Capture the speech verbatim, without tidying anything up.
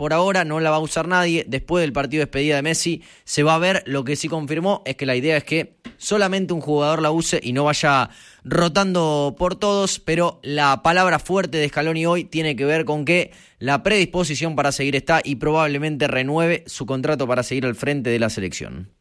por ahora no la va a usar nadie. Después del partido de despedida de Messi se va a ver. Lo que sí confirmó es que la idea es que solamente un jugador la use y no vaya rotando por todos, pero la palabra fuerte de Scaloni hoy tiene que ver con que la predisposición para seguir está y probablemente renueve su contrato para seguir al frente de la selección.